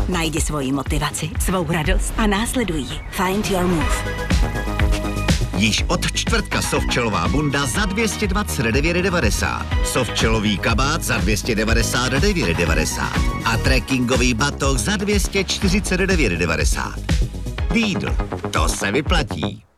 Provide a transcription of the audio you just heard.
Najdi svoji motivaci, svou radost a následuj ji. Find your move. Již od čtvrtka softčelová bunda za 229,90. Softčelový kabát za 299,90. A trekkingový batoh za 249,90. Lidl, to se vyplatí.